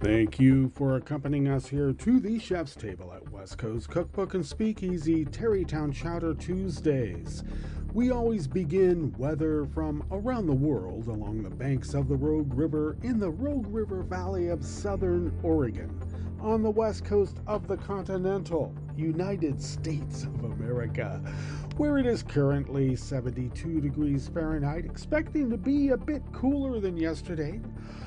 Thank you for accompanying us here to the chef's table at West Coast Cookbook and Speakeasy Terrytown Chowder Tuesdays. We always begin weather from around the world along the banks of the Rogue River in the Rogue River Valley of southern Oregon, on the west coast of the continental United States of America, where it is currently 72 degrees Fahrenheit, expecting to be a bit cooler than yesterday.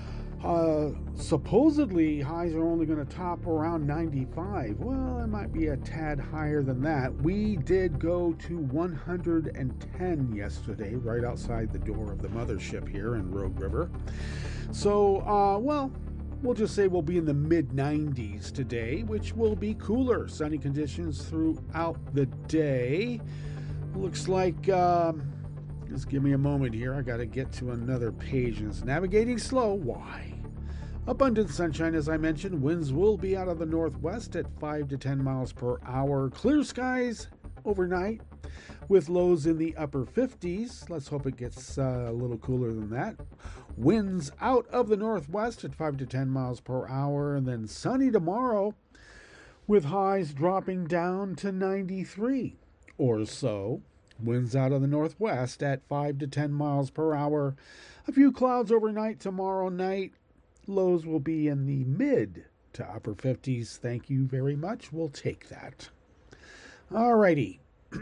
Supposedly highs are only going to top around 95. Well, it might be a tad higher than that. We did go to 110 yesterday, right outside the door of the mothership here in Rogue River. So, we'll just say we'll be in the mid 90s today, which will be cooler. Sunny conditions throughout the day. Looks like, just give me a moment here. I got to get to another page and it's navigating slow. Why? Abundant sunshine, as I mentioned. Winds will be out of the northwest at 5 to 10 miles per hour. Clear skies overnight with lows in the upper 50s. Let's hope it gets a little cooler than that. Winds out of the northwest at 5 to 10 miles per hour. And then sunny tomorrow with highs dropping down to 93 or so. Winds out of the northwest at 5 to 10 miles per hour. A few clouds overnight tomorrow night. Lows will be in the mid to upper 50s. Thank you very much. We'll take that. Alrighty.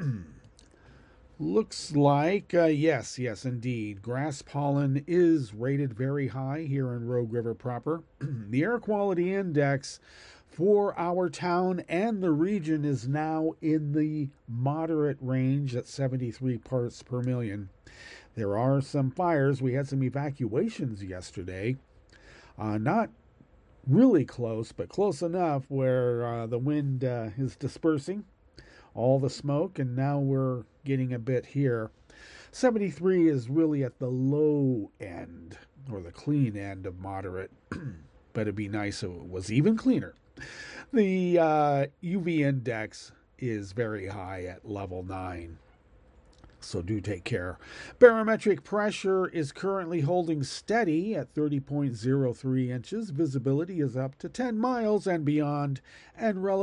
Looks like, yes, indeed. Grass pollen is rated very high here in Rogue River proper. The air quality index for our town and the region is now in the moderate range at 73 parts per million. There are some fires. We had some evacuations yesterday. Not really close, but close enough where the wind is dispersing all the smoke, and now we're getting a bit here. 73 is really at the low end, or the clean end of moderate, but it'd be nice if it was even cleaner. The UV index is very high at level 9. So do take care. Barometric pressure is currently holding steady at 30.03 inches. Visibility is up to 10 miles and beyond, and relative